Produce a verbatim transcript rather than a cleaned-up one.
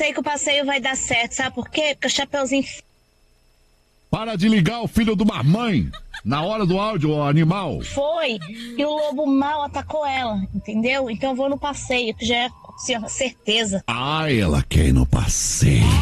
sei que o passeio vai dar certo, sabe por quê? Porque o Chapeuzinho... Para de ligar o filho de uma mãe na hora do áudio, ó, animal. Foi, e o lobo mal atacou ela, entendeu? Então eu vou no passeio, que já é assim, certeza. Ah, ela quer ir no passeio.